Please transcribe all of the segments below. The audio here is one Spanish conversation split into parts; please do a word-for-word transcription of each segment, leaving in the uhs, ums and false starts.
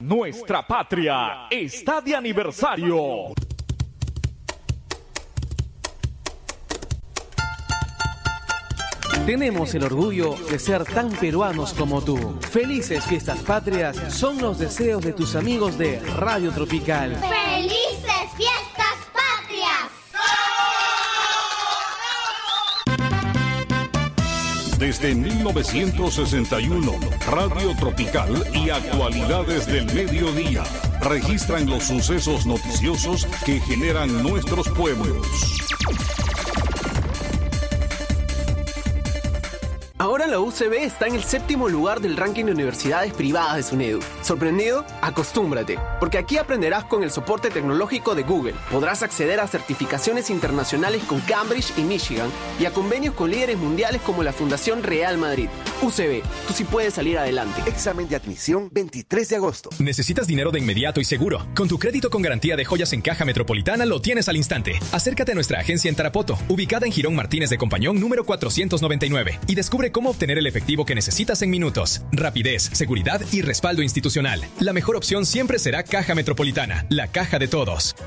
Nuestra patria está de aniversario. Tenemos el orgullo de ser tan peruanos como tú. Felices fiestas patrias son los deseos de tus amigos de Radio Tropical. ¡Felices fiestas patrias! Desde mil novecientos sesenta y uno, Radio Tropical y Actualidades del Mediodía registran los sucesos noticiosos que generan nuestros pueblos. Ahora la U C B está en el séptimo lugar del ranking de universidades privadas de SUNEDU. ¿Sorprendido? Acostúmbrate, porque aquí aprenderás con el soporte tecnológico de Google. Podrás acceder a certificaciones internacionales con Cambridge y Michigan y a convenios con líderes mundiales como la Fundación Real Madrid. U C B, tú sí puedes salir adelante. Examen de admisión veintitrés de agosto. ¿Necesitas dinero de inmediato y seguro? Con tu crédito con garantía de joyas en Caja Metropolitana lo tienes al instante. Acércate a nuestra agencia en Tarapoto, ubicada en Girón Martínez de Compañón número cuatrocientos noventa y nueve, y descubre cómo obtener el efectivo que necesitas en minutos. Rapidez, seguridad y respaldo institucional. La mejor opción siempre será Caja Metropolitana, la caja de todos.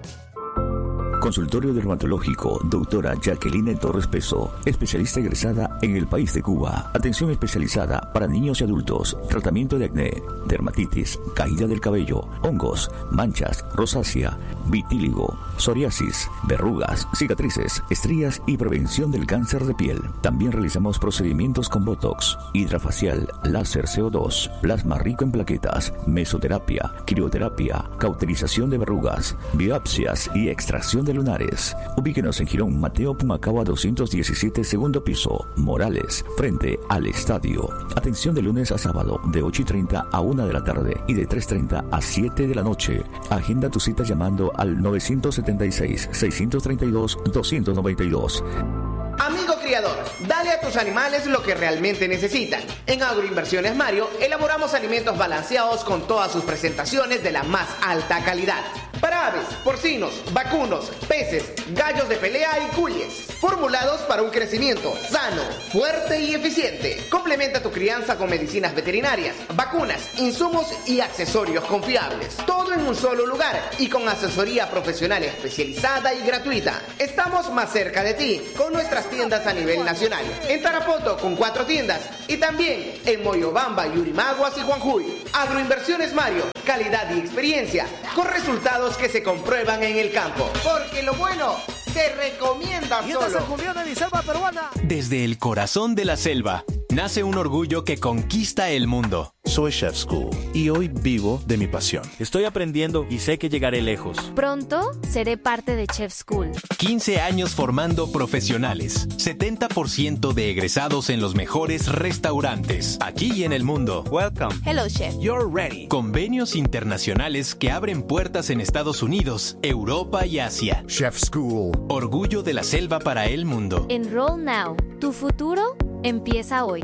Consultorio Dermatológico, doctora Jacqueline Torres Peso, especialista egresada en el país de Cuba. Atención especializada para niños y adultos. Tratamiento de acné, dermatitis, caída del cabello, hongos, manchas, rosácea, vitíligo, psoriasis, verrugas, cicatrices, estrías y prevención del cáncer de piel. También realizamos procedimientos con botox, hidrafacial, láser C O dos, plasma rico en plaquetas, mesoterapia, crioterapia, cauterización de verrugas, biopsias y extracción de lunares. Ubíquenos en Girón Mateo Pumacahua doscientos diecisiete, segundo piso, Morales, frente al estadio. Atención de lunes a sábado de ocho y treinta a una de la tarde y de tres y treinta a siete de la noche. Agenda tu cita llamando al nueve siete seis, seis tres dos, dos nueve dos. Amigo criador, dale a tus animales lo que realmente necesitan. En Agroinversiones Mario elaboramos alimentos balanceados con todas sus presentaciones de la más alta calidad. Para aves, porcinos, vacunos, peces, gallos de pelea y cuyes. Formulados para un crecimiento sano, fuerte y eficiente. Complementa tu crianza con medicinas veterinarias, vacunas, insumos y accesorios confiables. Todo en un solo lugar y con asesoría profesional especializada y gratuita. Estamos más cerca de ti con nuestras tiendas a nivel nacional. En Tarapoto con cuatro tiendas y también en Moyobamba, Yurimaguas y Juanjuy. Agroinversiones Mario, calidad y experiencia con resultados que se comprueban en el campo. Porque lo bueno se recomienda solo. Desde el corazón de la selva nace un orgullo que conquista el mundo. Soy Chef School y hoy vivo de mi pasión. Estoy aprendiendo y sé que llegaré lejos. Pronto seré parte de Chef School. quince años formando profesionales. setenta por ciento de egresados en los mejores restaurantes, aquí y en el mundo. Welcome. Hello, Chef. You're ready. Convenios internacionales que abren puertas en Estados Unidos, Europa y Asia. Chef School. Orgullo de la selva para el mundo. Enroll now. Tu futuro empieza hoy.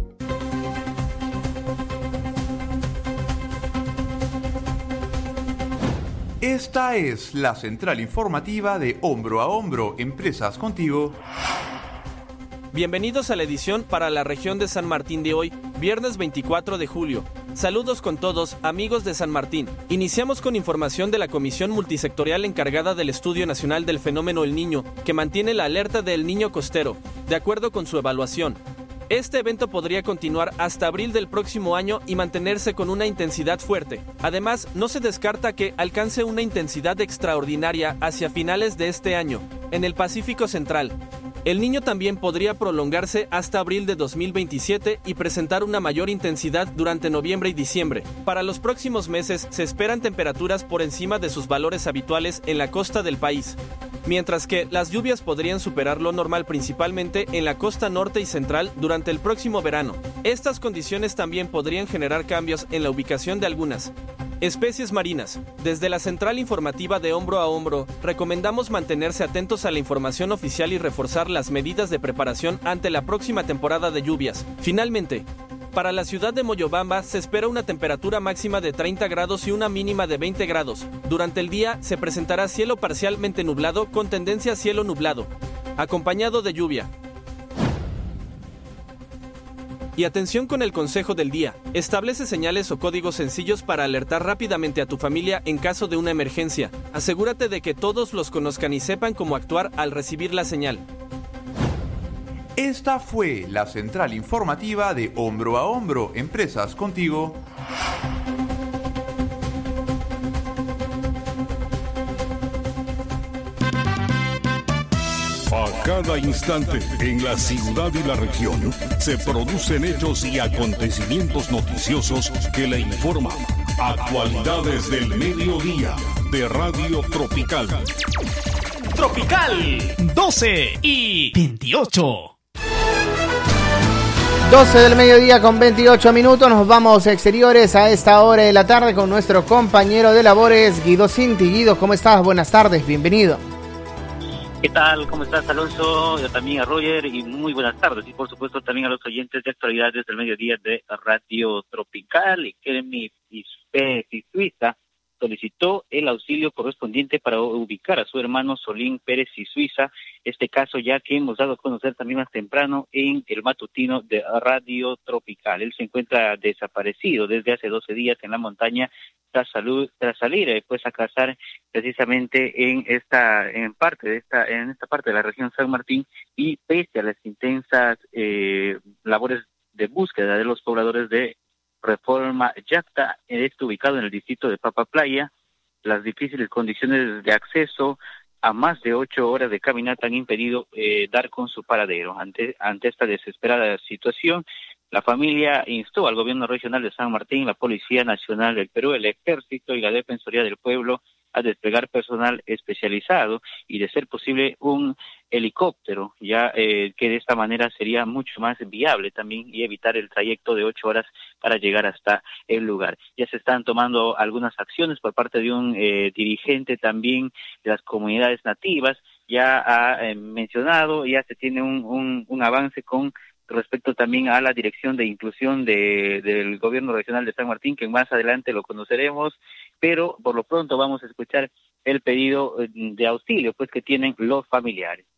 Esta es la central informativa de Hombro a Hombro, Empresas Contigo. Bienvenidos a la edición para la región de San Martín de hoy, viernes veinticuatro de julio. Saludos con todos, amigos de San Martín. Iniciamos con información de la Comisión Multisectorial encargada del Estudio Nacional del Fenómeno El Niño, que mantiene la alerta del niño costero, de acuerdo con su evaluación. Este evento podría continuar hasta abril del próximo año y mantenerse con una intensidad fuerte. Además, no se descarta que alcance una intensidad extraordinaria hacia finales de este año, en el Pacífico Central. El Niño también podría prolongarse hasta abril de dos mil veintisiete y presentar una mayor intensidad durante noviembre y diciembre. Para los próximos meses se esperan temperaturas por encima de sus valores habituales en la costa del país, mientras que las lluvias podrían superar lo normal principalmente en la costa norte y central durante el próximo verano. Estas condiciones también podrían generar cambios en la ubicación de algunas especies marinas. Desde la central informativa de Hombro a Hombro, recomendamos mantenerse atentos a la información oficial y reforzar las medidas de preparación ante la próxima temporada de lluvias. Finalmente, para la ciudad de Moyobamba se espera una temperatura máxima de treinta grados y una mínima de veinte grados. Durante el día se presentará cielo parcialmente nublado con tendencia a cielo nublado, acompañado de lluvia. Y atención con el consejo del día. Establece señales o códigos sencillos para alertar rápidamente a tu familia en caso de una emergencia. Asegúrate de que todos los conozcan y sepan cómo actuar al recibir la señal. Esta fue la central informativa de Hombro a Hombro, Empresas Contigo. A cada instante, en la ciudad y la región, se producen hechos y acontecimientos noticiosos que le informan. Actualidades del mediodía, de Radio Tropical. Tropical doce y veintiocho. doce del mediodía con veintiocho minutos, nos vamos a exteriores a esta hora de la tarde con nuestro compañero de labores, Guido Cinti. Guido, ¿cómo estás? Buenas tardes, bienvenido. ¿Qué tal? ¿Cómo estás, Alonso? Yo también a Roger y muy buenas tardes. Y por supuesto también a los oyentes de actualidades del mediodía de Radio Tropical. Y Kelmi Suiza solicitó el auxilio correspondiente para ubicar a su hermano Solín Pérez y Suiza. Este caso ya que hemos dado a conocer también más temprano en el matutino de Radio Tropical. Él se encuentra desaparecido desde hace doce días en la montaña tras, salud, tras salir eh, pues a cazar precisamente en esta en parte de esta en esta parte de la región San Martín, y pese a las intensas eh, labores de búsqueda de los pobladores de Reforma Yacta, está ubicado en el distrito de Papa Playa. Las difíciles condiciones de acceso a más de ocho horas de caminata han impedido eh, dar con su paradero. Ante, ante esta desesperada situación, la familia instó al gobierno regional de San Martín, la Policía Nacional del Perú, el Ejército y la Defensoría del Pueblo a desplegar personal especializado y, de ser posible, un helicóptero, ya eh, que de esta manera sería mucho más viable también y evitar el trayecto de ocho horas para llegar hasta el lugar. Ya se están tomando algunas acciones por parte de un eh, dirigente también de las comunidades nativas. Ya ha eh, mencionado, ya se tiene un, un, un avance con respecto también a la Dirección de Inclusión de, del Gobierno Regional de San Martín, que más adelante lo conoceremos, pero por lo pronto vamos a escuchar el pedido de auxilio pues que tienen los familiares.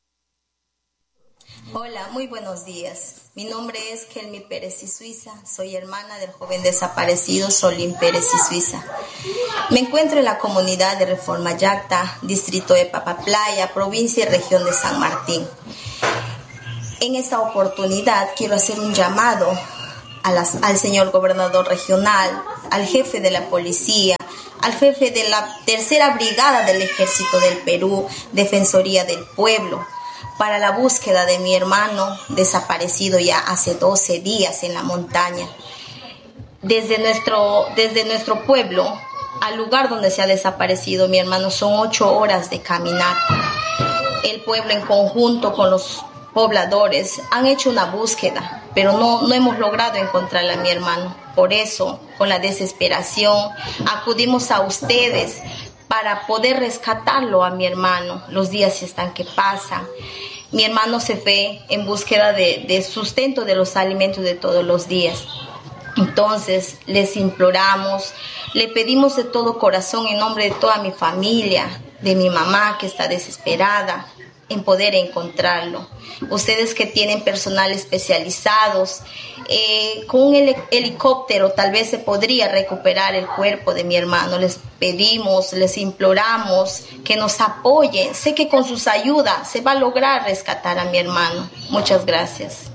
Hola, muy buenos días. Mi nombre es Kelmi Pérez y Suiza. Soy hermana del joven desaparecido Solín Pérez y Suiza. Me encuentro en la comunidad de Reforma Yacta, distrito de Papa Playa, provincia y región de San Martín. En esta oportunidad quiero hacer un llamado a las, al señor gobernador regional, al jefe de la policía, al jefe de la tercera brigada del Ejército del Perú, Defensoría del Pueblo, para la búsqueda de mi hermano desaparecido ya hace doce días en la montaña. Desde nuestro, desde nuestro pueblo al lugar donde se ha desaparecido mi hermano son ocho horas de caminata. El pueblo en conjunto con los pobladores han hecho una búsqueda, pero no, no hemos logrado encontrar a mi hermano. Por eso, con la desesperación, acudimos a ustedes para poder rescatarlo a mi hermano. Los días están que pasan. Mi hermano se fue en búsqueda de, de sustento de los alimentos de todos los días. Entonces, les imploramos, le pedimos de todo corazón en nombre de toda mi familia, de mi mamá que está desesperada, en poder encontrarlo. Ustedes que tienen personal especializados, eh, con un hel- helicóptero tal vez se podría recuperar el cuerpo de mi hermano. Les pedimos, les imploramos que nos apoyen. Sé que con sus ayudas se va a lograr rescatar a mi hermano. Muchas gracias.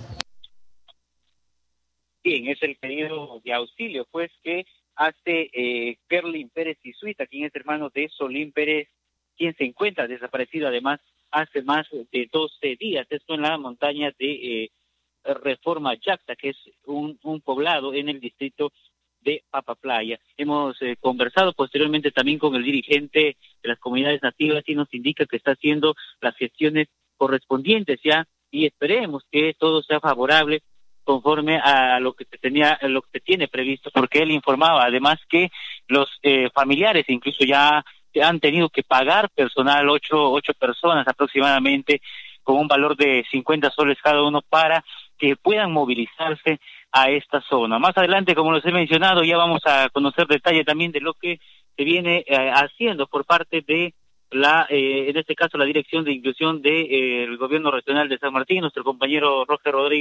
Bien, es el pedido de auxilio pues que hace eh, Kerlin Pérez y Suiza, quien es hermano de Solín Pérez, quien se encuentra desaparecido además hace más de doce días. Esto en la montaña de eh, Reforma Yacta, que es un, un poblado en el distrito de Papa Playa. Hemos eh, conversado posteriormente también con el dirigente de las comunidades nativas y nos indica que está haciendo las gestiones correspondientes ya, y esperemos que todo sea favorable conforme a lo que se tenía, lo que se tiene previsto, porque él informaba además que los eh, familiares incluso ya han tenido que pagar personal, ocho, ocho personas aproximadamente, con un valor de cincuenta soles cada uno para que puedan movilizarse a esta zona. Más adelante, como les he mencionado, ya vamos a conocer detalle también de lo que se viene eh, haciendo por parte de la, eh, en este caso, la Dirección de Inclusión del de, eh, Gobierno Regional de San Martín. Nuestro compañero Roger Rodríguez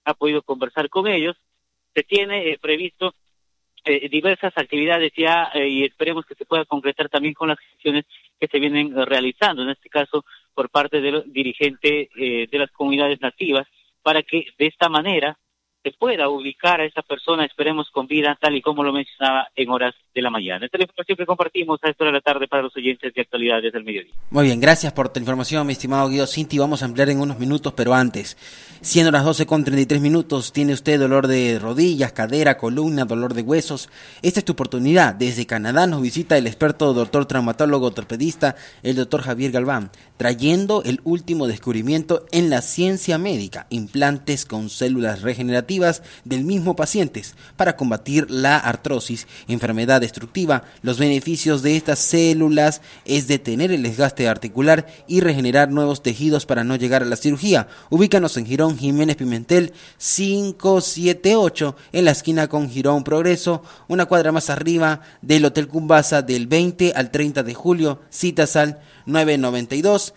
ha podido conversar con ellos. Se tiene eh, previsto eh, diversas actividades ya eh, y esperemos que se pueda concretar también con las gestiones que se vienen eh, realizando, en este caso por parte de los dirigentes eh, de las comunidades nativas, para que de esta manera se pueda ubicar a esa persona, esperemos con vida, tal y como lo mencionaba en horas de la mañana. Esta es la información que compartimos a esta hora de la tarde para los oyentes de Actualidades del Mediodía. Muy bien, gracias por tu información, mi estimado Guido Cinti. Vamos a ampliar en unos minutos, pero antes, siendo las doce con treinta y tres minutos, ¿tiene usted dolor de rodillas, cadera, columna, dolor de huesos? Esta es tu oportunidad. Desde Canadá nos visita el experto doctor traumatólogo ortopedista, el doctor Javier Galván, trayendo el último descubrimiento en la ciencia médica, implantes con células regenerativas del mismo paciente para combatir la artrosis, enfermedad destructiva. Los beneficios de estas células es detener el desgaste articular y regenerar nuevos tejidos para no llegar a la cirugía. Ubícanos en Girón Jiménez Pimentel quinientos setenta y ocho, en la esquina con Girón Progreso, una cuadra más arriba del Hotel Cumbasa. Del veinte al treinta de julio, citas al nueve nueve dos,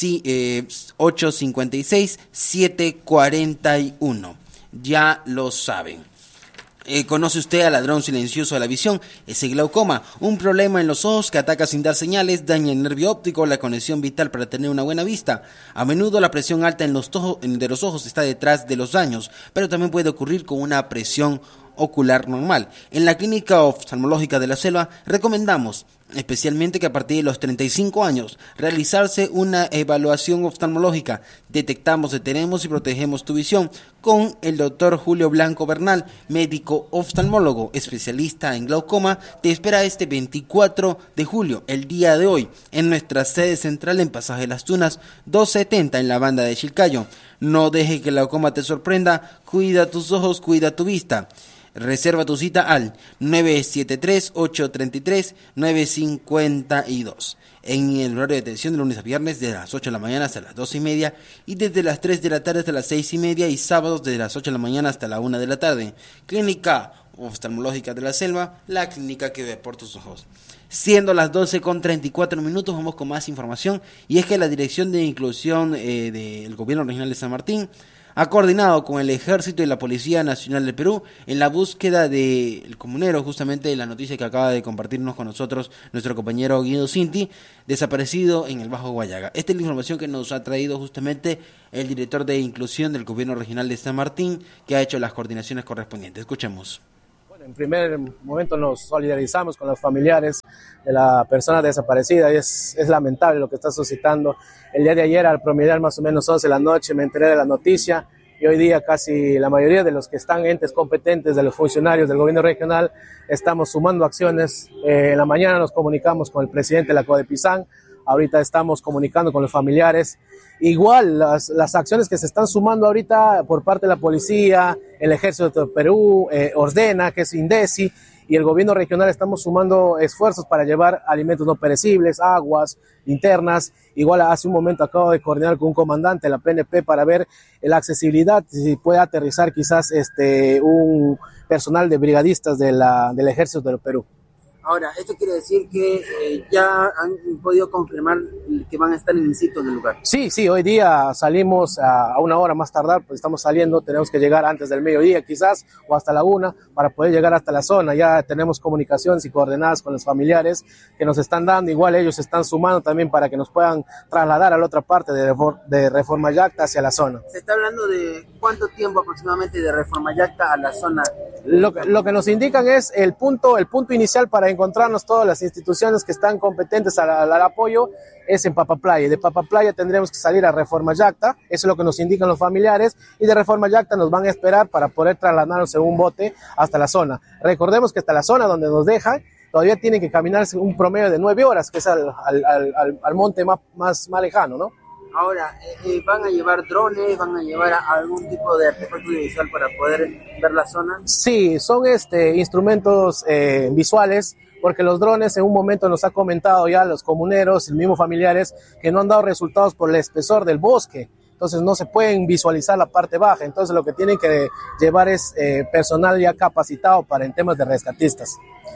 ocho cinco seis, siete cuatro uno. Ya lo saben. Eh, ¿Conoce usted al ladrón silencioso de la visión? Ese glaucoma, un problema en los ojos que ataca sin dar señales, daña el nervio óptico, la conexión vital para tener una buena vista. A menudo la presión alta en los to- de los ojos está detrás de los daños, pero también puede ocurrir con una presión ocular normal. En la Clínica Oftalmológica de la Selva recomendamos especialmente que a partir de los treinta y cinco años realizarse una evaluación oftalmológica. Detectamos, detenemos y protegemos tu visión con el doctor Julio Blanco Bernal, médico oftalmólogo especialista en glaucoma. Te espera este veinticuatro de julio, el día de hoy, en nuestra sede central en Pasaje Las Tunas doscientos setenta en la banda de Chilcayo. No deje que el glaucoma te sorprenda, cuida tus ojos, cuida tu vista. Reserva tu cita al nueve siete tres, ocho tres tres, nueve cinco dos en el horario de atención de lunes a viernes de las ocho de la mañana hasta las doce y media y desde las tres de la tarde hasta las seis y media y sábados desde las ocho de la mañana hasta la una de la tarde. Clínica Oftalmológica de la Selva, la clínica que ve por tus ojos. Siendo las doce con treinta y cuatro minutos, vamos con más información, y es que la Dirección de Inclusión eh, del Gobierno Regional de San Martín ha coordinado con el Ejército y la Policía Nacional del Perú en la búsqueda del comunero, justamente la noticia que acaba de compartirnos con nosotros nuestro compañero Guido Cinti, desaparecido en el Bajo Guayaga. Esta es la información que nos ha traído justamente el director de Inclusión del Gobierno Regional de San Martín, que ha hecho las coordinaciones correspondientes. Escuchemos. En primer momento nos solidarizamos con los familiares de la persona desaparecida y es, es lamentable lo que está suscitando. El día de ayer, al promediar más o menos once de la noche, me enteré de la noticia y hoy día casi la mayoría de los que están entes competentes, de los funcionarios del gobierno regional, estamos sumando acciones. Eh, en la mañana nos comunicamos con el presidente de la Codepizán, ahorita estamos comunicando con los familiares. Igual las, las acciones que se están sumando ahorita por parte de la policía, el Ejército de Perú, eh, Ordena, que es INDECI, y el gobierno regional estamos sumando esfuerzos para llevar alimentos no perecibles, aguas, linternas. Igual hace un momento acabo de coordinar con un comandante de la P N P para ver la accesibilidad, si puede aterrizar quizás este un personal de brigadistas de la, del Ejército del Perú. Ahora, esto quiere decir que eh, ya han podido confirmar que van a estar in situ en el lugar. Sí, sí, hoy día salimos a, a una hora más tardar, pues estamos saliendo, tenemos que llegar antes del mediodía quizás, o hasta la una, para poder llegar hasta la zona. Ya tenemos comunicaciones y coordenadas con los familiares que nos están dando, igual ellos se están sumando también para que nos puedan trasladar a la otra parte de, de Reforma Yacta hacia la zona. Se está hablando de cuánto tiempo aproximadamente de Reforma Yacta a la zona. Lo que, lo que nos indican es el punto, el punto inicial para encontrarnos todas las instituciones que están competentes al, al, al apoyo es en Papaplaya. De Papaplaya tendremos que salir a Reforma Yacta, eso es lo que nos indican los familiares, y de Reforma Yacta nos van a esperar para poder trasladarnos en un bote hasta la zona. Recordemos que hasta la zona donde nos dejan todavía tienen que caminarse un promedio de nueve horas, que es al, al, al, al monte más, más, más lejano, ¿no? Ahora, eh, ¿van a llevar drones? ¿Van a llevar algún tipo de artefacto visual para poder ver la zona? Sí, son este, instrumentos eh, visuales, porque los drones en un momento nos ha comentado ya los comuneros, los mismos familiares, que no han dado resultados por el espesor del bosque. Entonces no se pueden visualizar la parte baja. Entonces lo que tienen que llevar es eh, personal ya capacitado para en temas de rescatistas.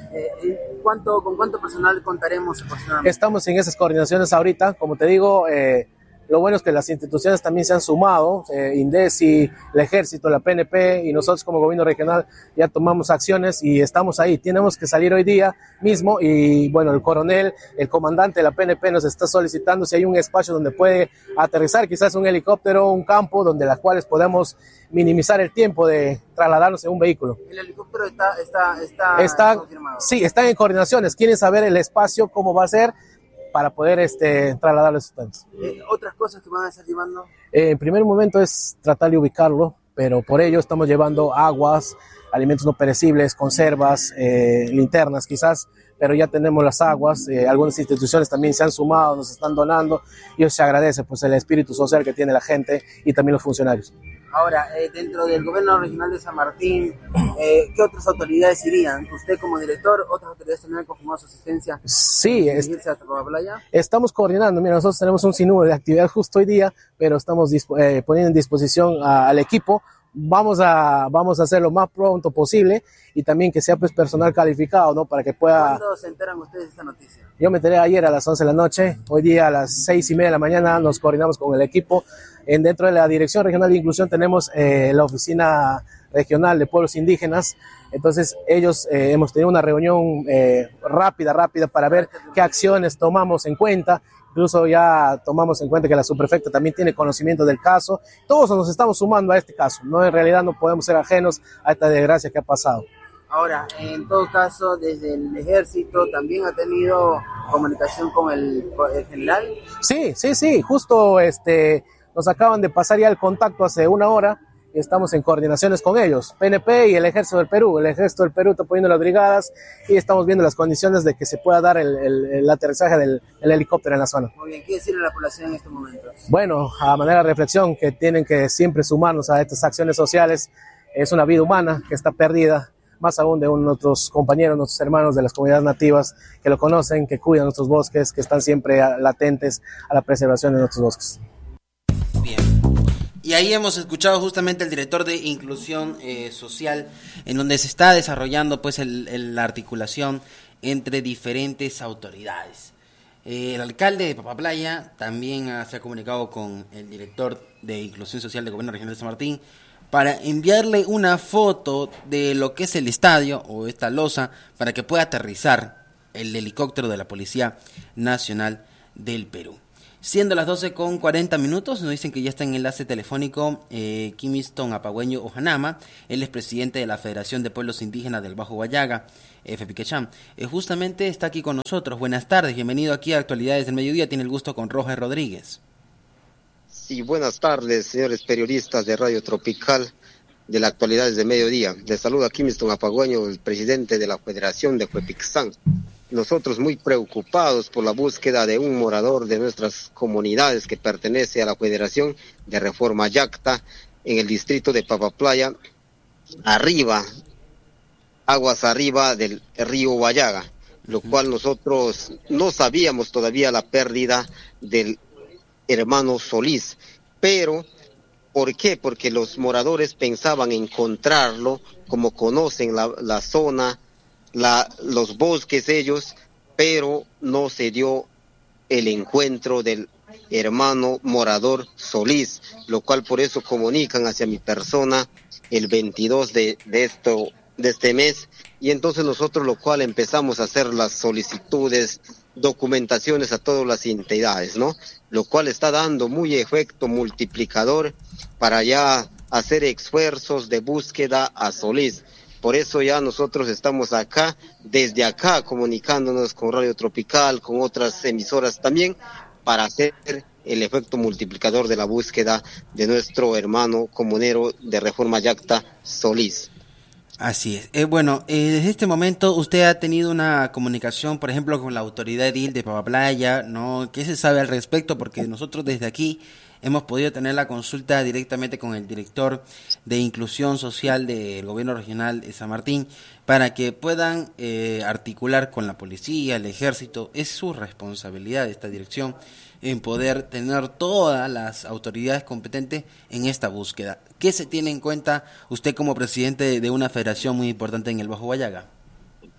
Eh, ¿cuánto, ¿Con cuánto personal contaremos aproximadamente? Estamos en esas coordinaciones ahorita. Como te digo, eh, Lo bueno es que las instituciones también se han sumado, eh, INDECI, el Ejército, la P N P y nosotros como gobierno regional ya tomamos acciones y estamos ahí. Tenemos que salir hoy día mismo y bueno, el coronel, el comandante de la P N P nos está solicitando si hay un espacio donde puede aterrizar, quizás un helicóptero, un campo donde las cuales podemos minimizar el tiempo de trasladarnos en un vehículo. ¿El helicóptero está, está, está, está confirmado? Sí, están en coordinaciones, quieren saber el espacio, cómo va a ser, para poder este, trasladar los sustancias. Eh, ¿Otras cosas que van a estar llevando? Eh, en primer momento es tratar de ubicarlo, pero por ello estamos llevando aguas, alimentos no perecibles, conservas, eh, linternas quizás, pero ya tenemos las aguas, eh, algunas instituciones también se han sumado, nos están donando, y eso se agradece, pues el espíritu social que tiene la gente y también los funcionarios. Ahora, eh, dentro del gobierno regional de San Martín, eh, ¿qué otras autoridades irían? ¿Usted como director, otras autoridades también han confirmado su asistencia? Sí, es, a Playa? Estamos coordinando. Mira, nosotros tenemos un sinnúmero de actividad justo hoy día, pero estamos disp- eh, poniendo en disposición a, al equipo. Vamos a, vamos a hacer lo más pronto posible y también que sea pues personal calificado, ¿no? Para que pueda... ¿Cuándo se enteran ustedes de esta noticia? Yo me enteré ayer a las once de la noche, hoy día a las seis y media de la mañana nos coordinamos con el equipo. En, dentro de la Dirección Regional de Inclusión tenemos eh, la Oficina Regional de Pueblos Indígenas, entonces ellos eh, hemos tenido una reunión eh, rápida, rápida para ver qué acciones tomamos en cuenta. Incluso ya tomamos en cuenta que la subprefecta también tiene conocimiento del caso. Todos nos estamos sumando a este caso, ¿no? En realidad no podemos ser ajenos a esta desgracia que ha pasado. Ahora, en todo caso, desde el Ejército también ha tenido comunicación con el, con el general. Sí, sí, sí, justo este, nos acaban de pasar ya el contacto hace una hora. Estamos en coordinaciones con ellos, P N P y el Ejército del Perú. El Ejército del Perú está poniendo las brigadas y estamos viendo las condiciones de que se pueda dar el, el, el aterrizaje del el helicóptero en la zona. Muy bien, ¿qué decirle a la población en estos momentos? Bueno, a manera de reflexión, que tienen que siempre sumarnos a estas acciones sociales. Es una vida humana que está perdida, más aún de nuestros compañeros, nuestros hermanos de las comunidades nativas que lo conocen, que cuidan nuestros bosques, que están siempre latentes a la preservación de nuestros bosques. Y ahí hemos escuchado justamente el director de Inclusión eh, Social, en donde se está desarrollando pues el, el, la articulación entre diferentes autoridades. Eh, el alcalde de Papaplaya también ha, se ha comunicado con el director de Inclusión Social del Gobierno Regional de San Martín para enviarle una foto de lo que es el estadio o esta losa para que pueda aterrizar el helicóptero de la Policía Nacional del Perú. Siendo las doce con cuarenta minutos, nos dicen que ya está en enlace telefónico eh, Kimiston Apagüeño Ojanama. Él es presidente de la Federación de Pueblos Indígenas del Bajo Huallaga, F P Quecham. Eh, justamente está aquí con nosotros. Buenas tardes, bienvenido aquí a Actualidades del Mediodía. Tiene el gusto con Roger Rodríguez. Sí, buenas tardes, señores periodistas de Radio Tropical de la Actualidades del Mediodía. Les saluda Kimiston Apagüeño, el presidente de la Federación de Huepixán. Nosotros muy preocupados por la búsqueda de un morador de nuestras comunidades que pertenece a la Federación de Reforma Yacta en el distrito de Papaplaya, arriba, aguas arriba del río Huallaga, lo cual nosotros no sabíamos todavía la pérdida del hermano Solís, pero ¿por qué? Porque los moradores pensaban encontrarlo, como conocen la, la zona, La, los bosques ellos, pero no se dio el encuentro del hermano morador Solís, lo cual por eso comunican hacia mi persona el veintidós de, de, esto, de este mes, y entonces nosotros lo cual empezamos a hacer las solicitudes, documentaciones a todas las entidades, ¿no? Lo cual está dando muy efecto multiplicador para ya hacer esfuerzos de búsqueda a Solís. Por eso ya nosotros estamos acá, desde acá, comunicándonos con Radio Tropical, con otras emisoras también, para hacer el efecto multiplicador de la búsqueda de nuestro hermano comunero de Reforma Yacta, Solís. Así es. Eh, bueno, eh, desde este momento usted ha tenido una comunicación, por ejemplo, con la autoridad edil de Papaplaya, ¿no? ¿Qué se sabe al respecto? Porque nosotros desde aquí hemos podido tener la consulta directamente con el director de Inclusión Social del Gobierno Regional de San Martín para que puedan eh, articular con la policía, el ejército. Es su responsabilidad esta dirección en poder tener todas las autoridades competentes en esta búsqueda. ¿Qué se tiene en cuenta usted como presidente de una federación muy importante en el Bajo Huallaga?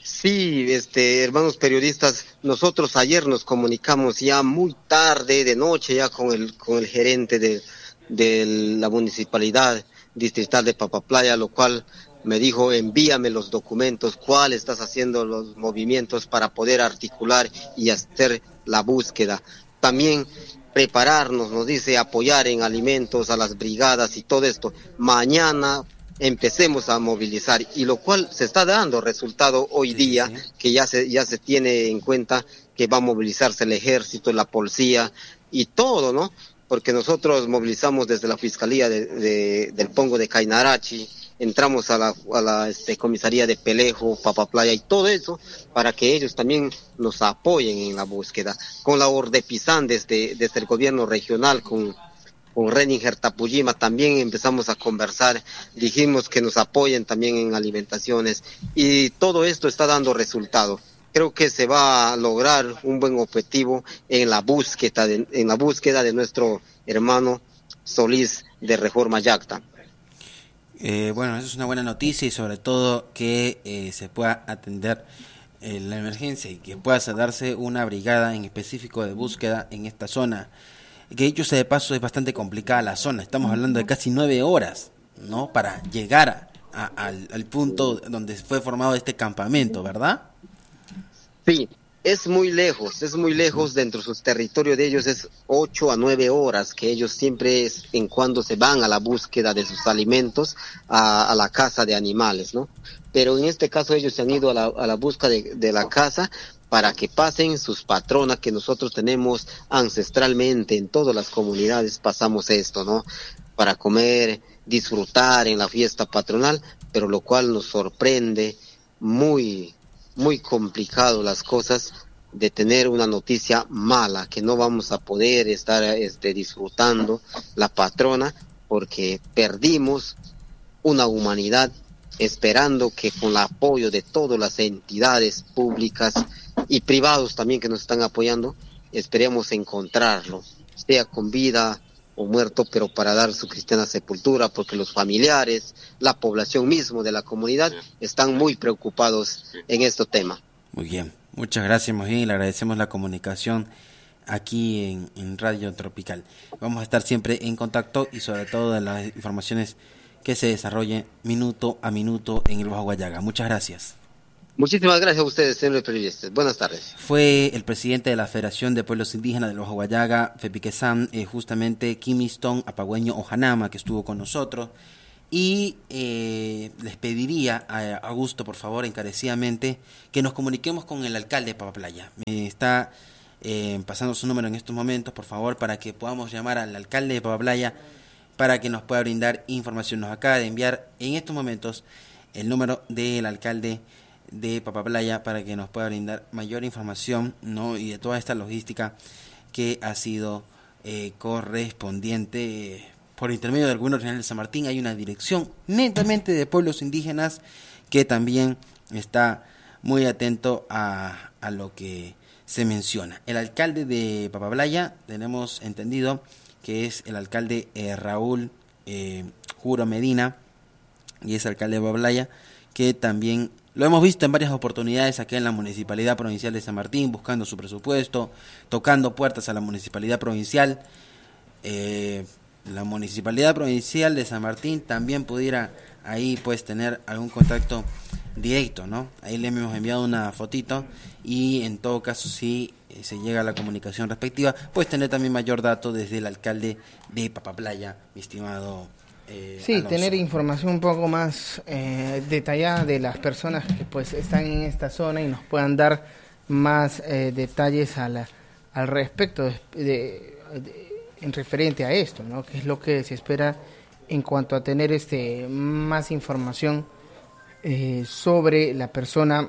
Sí, este, hermanos periodistas, nosotros ayer nos comunicamos ya muy tarde, de noche, ya con el con el gerente de, de la municipalidad distrital de Papaplaya, lo cual me dijo, envíame los documentos, cuál estás haciendo los movimientos para poder articular y hacer la búsqueda. También prepararnos, nos dice, apoyar en alimentos a las brigadas y todo esto. Mañana empecemos a movilizar, y lo cual se está dando resultado hoy día, que ya se ya se tiene en cuenta que va a movilizarse el ejército, la policía y todo, ¿no? Porque nosotros movilizamos desde la Fiscalía de, de, del Pongo de Cainarachi, entramos a la, a la este, comisaría de Pelejo, Papaplaya y todo eso, para que ellos también nos apoyen en la búsqueda. Con la Ordepizán desde, desde el gobierno regional, con con Reninger Tapuyima también empezamos a conversar, dijimos que nos apoyen también en alimentaciones, y todo esto está dando resultado. Creo que se va a lograr un buen objetivo en la búsqueda de, en la búsqueda de nuestro hermano Solís de Reforma Yacta. Eh, bueno, eso es una buena noticia, y sobre todo que eh, se pueda atender eh, la emergencia y que pueda darse una brigada en específico de búsqueda en esta zona. Que dicho sea de paso, es bastante complicada la zona. Estamos hablando de casi nueve horas, ¿no? Para llegar a, a, al, al punto donde fue formado este campamento, ¿verdad? Sí, es muy lejos, es muy lejos. Dentro de sus territorios de ellos es ocho a nueve horas que ellos siempre es en cuando se van a la búsqueda de sus alimentos a, a la caza de animales, ¿no? Pero en este caso ellos se han ido a la, a la búsqueda de, de la caza, para que pasen sus patronas que nosotros tenemos ancestralmente en todas las comunidades. Pasamos esto, ¿no? Para comer, disfrutar en la fiesta patronal, pero lo cual nos sorprende, muy, muy complicado las cosas, de tener una noticia mala, que no vamos a poder estar este, disfrutando la patrona, porque perdimos una humanidad, esperando que con el apoyo de todas las entidades públicas y privados también que nos están apoyando, esperemos encontrarlo, sea con vida o muerto, pero para dar su cristiana sepultura, porque los familiares, la población mismo de la comunidad están muy preocupados en este tema. Muy bien, muchas gracias, Mojín, le agradecemos la comunicación aquí en, en Radio Tropical. Vamos a estar siempre en contacto, y sobre todo de las informaciones que se desarrollen minuto a minuto en el Bajo Guayaga. Muchas gracias. Muchísimas gracias a ustedes, señores periodistas. Buenas tardes. Fue el presidente de la Federación de Pueblos Indígenas del Bajo Guayaga, FEPIQUESAN, eh, justamente Kimiston Apagüeño Ojanama, que estuvo con nosotros. Y eh, les pediría a Augusto, por favor, encarecidamente, que nos comuniquemos con el alcalde de Papaplaya. Me está eh, pasando su número en estos momentos, por favor, para que podamos llamar al alcalde de Papaplaya para que nos pueda brindar información. Nos acaba de enviar en estos momentos el número del alcalde de Papaplaya para que nos pueda brindar mayor información, ¿no? Y de toda esta logística que ha sido eh, correspondiente eh, por intermedio del gobierno regional de San Martín. Hay una dirección netamente de pueblos indígenas que también está muy atento a, a lo que se menciona. El alcalde de Papaplaya, tenemos entendido que es el alcalde eh, Raúl eh, Juro Medina, y es alcalde de Papaplaya, que también lo hemos visto en varias oportunidades acá en la Municipalidad Provincial de San Martín, buscando su presupuesto, tocando puertas a la Municipalidad Provincial. Eh, la Municipalidad Provincial de San Martín también pudiera ahí pues tener algún contacto directo, ¿no? Ahí le hemos enviado una fotito, y en todo caso si eh, se llega a la comunicación respectiva, pues tener también mayor dato desde el alcalde de Papaplaya, mi estimado Eh, sí, Alonso. Tener información un poco más eh, detallada de las personas que pues están en esta zona y nos puedan dar más eh, detalles a la, al respecto de, de, de, en referente a esto, ¿no? Que es lo que se espera en cuanto a tener este más información eh, sobre la persona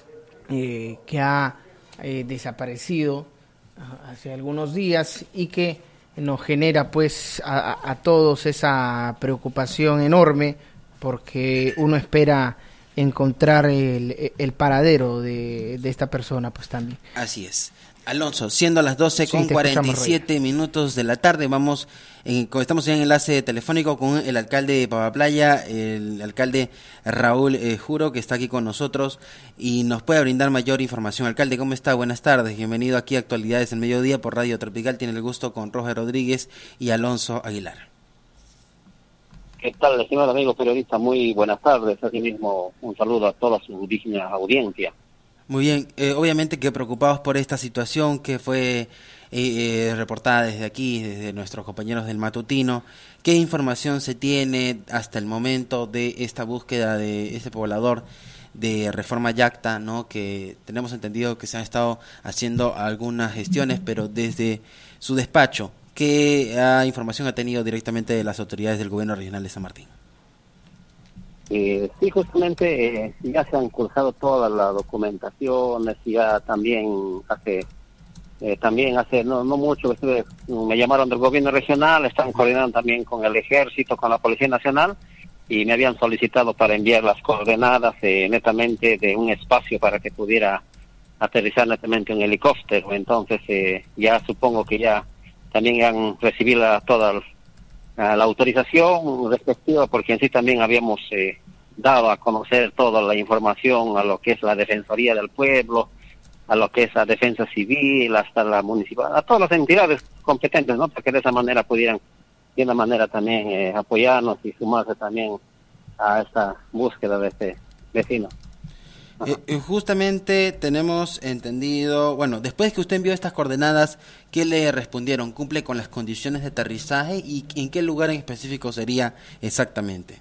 eh, que ha eh, desaparecido hace algunos días, y que nos genera pues a, a todos esa preocupación enorme, porque uno espera encontrar el, el paradero de, de esta persona pues también. Así es. Alonso, siendo las doce Sí, con te cuarenta y escuchamos, siete minutos de la tarde, vamos, en, estamos en enlace telefónico con el alcalde de Pavaplaya, el alcalde Raúl eh, Juro, que está aquí con nosotros y nos puede brindar mayor información. Alcalde, ¿cómo está? Buenas tardes, bienvenido aquí a Actualidades del Mediodía por Radio Tropical. Tiene el gusto con Roger Rodríguez y Alonso Aguilar. ¿Qué tal, estimado amigo periodista? Muy buenas tardes. Asimismo, un saludo a toda su digna audiencia. Muy bien, eh, obviamente que preocupados por esta situación que fue eh, eh, reportada desde aquí, desde nuestros compañeros del matutino. ¿Qué información se tiene hasta el momento de esta búsqueda de este poblador de Reforma Yacta, ¿no? Que tenemos entendido que se han estado haciendo algunas gestiones, pero desde su despacho, ¿qué uh, información ha tenido directamente de las autoridades del gobierno regional de San Martín? Eh, sí, justamente eh, ya se han cursado todas las documentaciones, ya también hace, eh, también hace no, no mucho, estuve, me llamaron del gobierno regional, están coordinando también con el ejército, con la Policía Nacional, y me habían solicitado para enviar las coordenadas eh, netamente de un espacio para que pudiera aterrizar netamente un helicóptero. Entonces eh, ya supongo que ya también han recibido la, toda la, la autorización respectiva, porque en sí también habíamos eh, dado a conocer toda la información a lo que es la Defensoría del Pueblo, a lo que es la Defensa Civil, hasta la municipal, a todas las entidades competentes, ¿no? Para que de esa manera pudieran, de una manera también, eh, apoyarnos y sumarse también a esta búsqueda de este vecino. Eh, justamente tenemos entendido, bueno, después que usted envió estas coordenadas, ¿qué le respondieron? ¿Cumple con las condiciones de aterrizaje y en qué lugar en específico sería exactamente?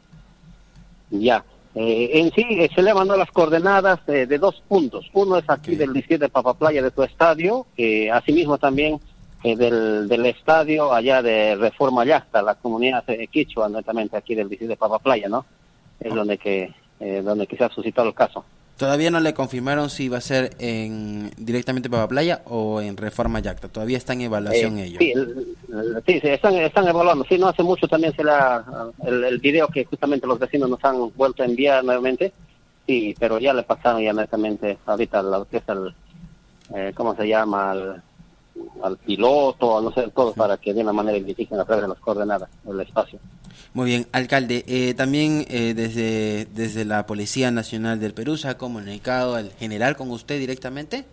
Ya, eh, en sí eh, se le mandó las coordenadas eh, de dos puntos. Uno es aquí okay. del distrito de Pavaplaya, de tu estadio, eh, asimismo también eh, del, del estadio allá de Reforma Yacta, la comunidad de Quichua, netamente aquí del distrito de Pavaplaya, ¿no? Es oh. donde que Eh, donde quizás suscitado el caso. ¿Todavía no le confirmaron si va a ser en directamente Pavaplaya o en Reforma Yacta? ¿Todavía está en evaluación eh, ellos? Sí, el, el, sí, sí están, están evaluando. Sí, no hace mucho también se la, el, el video que justamente los vecinos nos han vuelto a enviar nuevamente, sí, pero ya le pasaron ya netamente ahorita lo que es el, eh, ¿cómo se llama? Al, al piloto, no sé, todo, sí. Para que de una manera identifiquen a través de las coordenadas el espacio. Muy bien, alcalde, eh, también eh, desde desde la Policía Nacional del Perú se ha comunicado al general con usted directamente.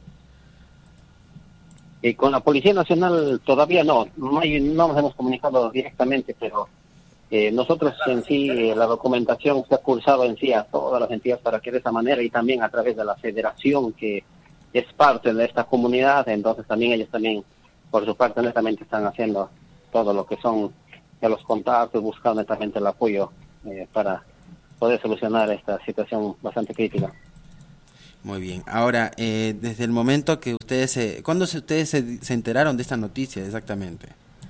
Y con la Policía Nacional todavía no, no, hay, no nos hemos comunicado directamente, pero eh, nosotros en sí, eh, la documentación se ha cursado en sí a todas las entidades para que de esa manera y también a través de la federación que es parte de esta comunidad, entonces también ellos también, por su parte, netamente están haciendo todo lo que son de los contactos, buscando netamente el apoyo eh, para poder solucionar esta situación bastante crítica. Muy bien. Ahora, eh, desde el momento que ustedes, se, ¿cuándo se, ustedes se, se enteraron de esta noticia exactamente?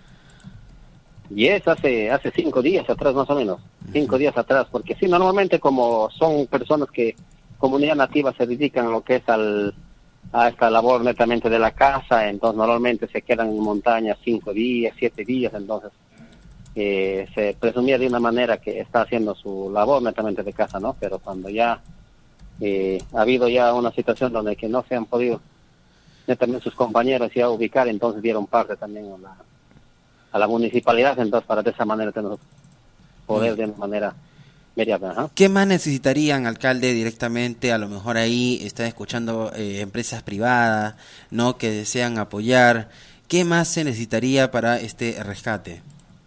Y es hace hace cinco días atrás más o menos, uh-huh. cinco días atrás, porque sí, normalmente como son personas que, comunidad nativa, se dedican a lo que es al a esta labor netamente de la casa, entonces normalmente se quedan en montaña cinco días, siete días, entonces Eh, se presumía de una manera que está haciendo su labor netamente de casa, ¿no? Pero cuando ya eh, ha habido ya una situación donde que no se han podido netamente sus compañeros ya ubicar, entonces dieron parte también a la, a la municipalidad, entonces para de esa manera tenemos poder de una manera inmediata. ¿eh? ¿Qué más necesitarían, alcalde, directamente? A lo mejor ahí están escuchando eh, empresas privadas, ¿no? Que desean apoyar. ¿Qué más se necesitaría para este rescate?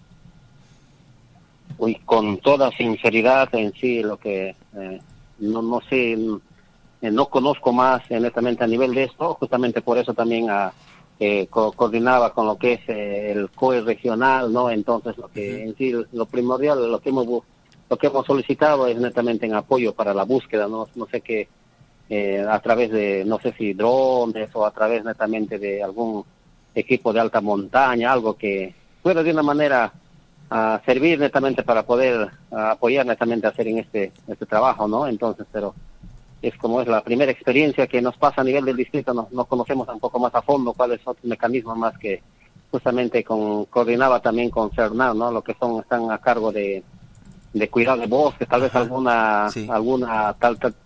Uy, con toda sinceridad en sí, lo que eh, no, no sé, eh, no conozco más eh, netamente a nivel de esto, justamente por eso también a, eh, co coordinaba con lo que es eh, el C O E regional, ¿no? Entonces lo que uh-huh. en sí, lo primordial, lo que hemos lo que hemos solicitado es netamente en apoyo para la búsqueda, no, no sé qué, eh, a través de, no sé si drones o a través netamente de algún equipo de alta montaña, algo que pueda de una manera a servir netamente para poder a apoyar netamente a hacer en este este trabajo, ¿no? Entonces, pero es como es la primera experiencia que nos pasa a nivel del distrito, no, no conocemos un poco más a fondo cuáles son los mecanismos más que justamente con coordinaba también con CERNAR, ¿no? Lo que son están a cargo de de cuidado de bosques, tal vez alguna sí. alguna tal, tal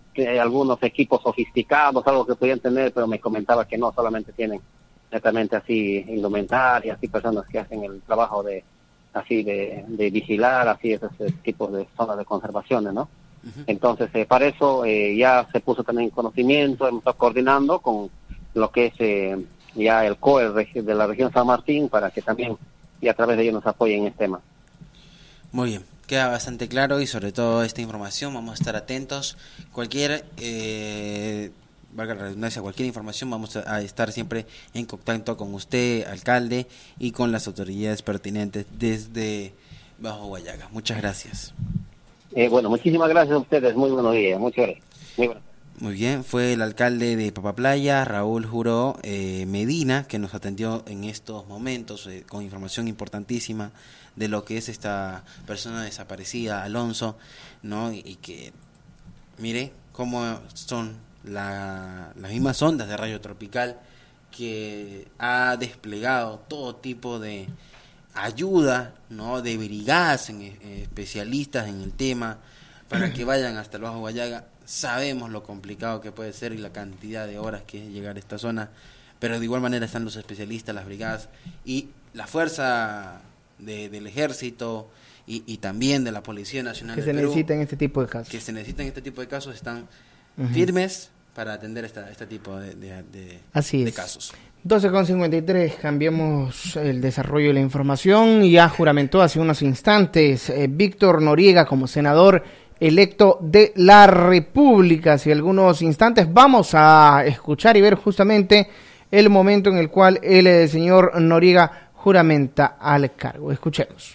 que hay algunos equipos sofisticados, algo que podían tener, pero me comentaba que no, solamente tienen netamente así indumentaria, así personas que hacen el trabajo de así de, de vigilar así esos eh, tipos de zonas de conservación, ¿no? Uh-huh. Entonces eh, para eso eh, ya se puso también en conocimiento, hemos estado coordinando con lo que es eh, ya el C O E de la región San Martín para que también y a través de ellos nos apoyen en este tema. Muy bien, queda bastante claro y sobre todo esta información vamos a estar atentos. Cualquier eh, valga la redundancia, cualquier información, vamos a estar siempre en contacto con usted, alcalde, y con las autoridades pertinentes desde Bajo Guayaga. Muchas gracias. Eh, bueno, muchísimas gracias a ustedes. Muy buenos días. Muchas gracias. Muy buenas. Muy bien, fue el alcalde de Papaplaya, Raúl Juró eh, Medina, que nos atendió en estos momentos eh, con información importantísima de lo que es esta persona desaparecida, Alonso, ¿no? Y, y que, mire cómo son la, las mismas ondas de Radio Tropical, que ha desplegado todo tipo de ayuda, ¿no? De brigadas, en, eh, especialistas en el tema, para que vayan hasta el Bajo Guayaga. Sabemos lo complicado que puede ser y la cantidad de horas que es llegar a esta zona, pero de igual manera están los especialistas, las brigadas y la fuerza de, del ejército y, y también de la Policía Nacional que de se Perú, necesitan este tipo de casos. Que se necesitan este tipo de casos, están uh-huh. firmes para atender esta, este tipo de, de, de, Así de es. casos. doce con cincuenta y tres, cambiamos el desarrollo de la información. Ya juramentó hace unos instantes eh, Víctor Noriega como senador electo de la República. Hace algunos instantes vamos a escuchar y ver justamente el momento en el cual el eh, señor Noriega juramenta al cargo. Escuchemos.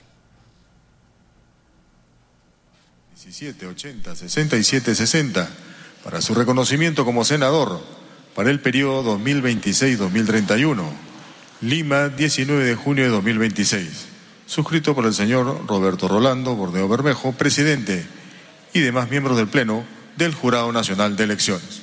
diecisiete ochenta sesenta y siete sesenta para su reconocimiento como senador para el periodo dos mil veintiséis a dos mil treinta y uno. Lima, diecinueve de junio de dos mil veintiséis. Suscrito por el señor Roberto Rolando Bordeo Bermejo, presidente, y demás miembros del Pleno del Jurado Nacional de Elecciones.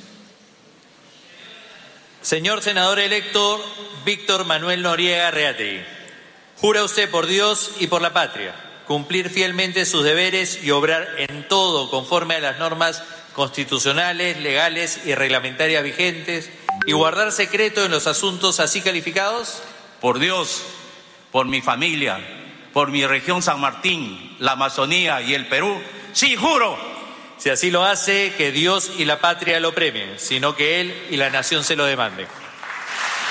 Señor senador electo Víctor Manuel Noriega Reategui, jura usted por Dios y por la patria cumplir fielmente sus deberes y obrar en todo conforme a las normas constitucionales, legales y reglamentarias vigentes y guardar secreto en los asuntos así calificados? Por Dios, por mi familia, por mi región San Martín, la Amazonía y el Perú, sí, juro. Si así lo hace, que Dios y la patria lo premien, sino que él y la nación se lo demanden.